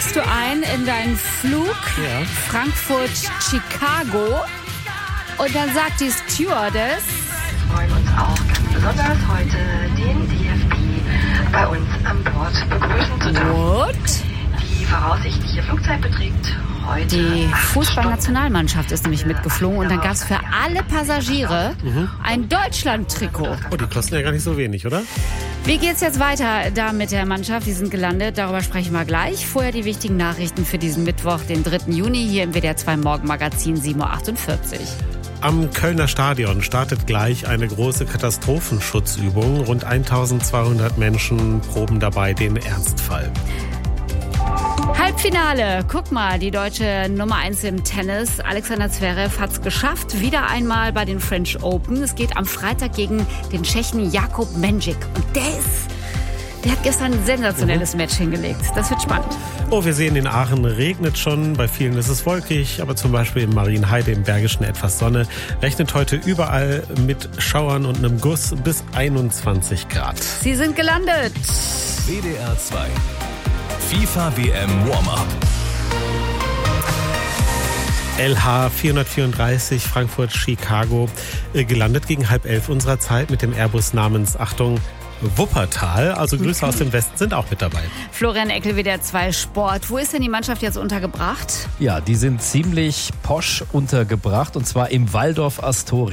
checkst du ein in deinen Flug Frankfurt-Chicago und dann sagt die Stewardess: Wir freuen uns auch ganz besonders heute den DFB bei uns an Bord begrüßen zu dürfen. What? Die voraussichtliche Flugzeit beträgt heute Die 8 Fußballnationalmannschaft ist nämlich mitgeflogen und dann gab es für alle Passagiere ein Deutschland-Trikot. Oh, die kosten ja gar nicht so wenig, oder? Wie geht's jetzt weiter da mit der Mannschaft? Die sind gelandet, darüber sprechen wir gleich. Vorher die wichtigen Nachrichten für diesen Mittwoch, den 3. Juni, hier im WDR 2 Morgenmagazin 7.48 Uhr. Am Kölner Stadion startet gleich eine große Katastrophenschutzübung. Rund 1200 Menschen proben dabei den Ernstfall. Halbfinale. Guck mal, die deutsche Nummer 1 im Tennis, Alexander Zverev, hat es geschafft. Wieder einmal bei den French Open. Es geht am Freitag gegen den Tschechen Jakub Mendžík. Und der hat gestern ein sensationelles Match hingelegt. Das wird spannend. Oh, wir sehen, in Aachen regnet schon. Bei vielen ist es wolkig, aber zum Beispiel in Marienheide im Bergischen etwas Sonne. Rechnet heute überall mit Schauern und einem Guss bis 21 Grad. Sie sind gelandet. WDR 2 FIFA WM Warm-Up. LH 434 Frankfurt-Chicago gelandet gegen 10:30 unserer Zeit mit dem Airbus namens, Achtung, Wuppertal. Also Grüße aus dem Westen sind auch mit dabei. Florian Eckel, WDR 2 Sport. Wo ist denn die Mannschaft jetzt untergebracht? Ja, die sind ziemlich posch untergebracht und zwar im Waldorf Astoria.